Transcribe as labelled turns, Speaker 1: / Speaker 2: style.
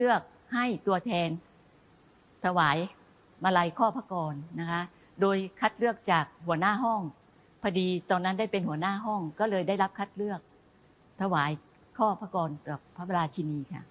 Speaker 1: เลือกให้ตัวแทนถวายมาลัยข้อพระกรนะคะโดยคัดเลือกจากหัวหน้าห้องพอดีตอนนั้นได้เป็นหัวหน้าห้องก็เลยได้รับคัดเลือกถวายข้อพระกรกับพระราชินีค่ะ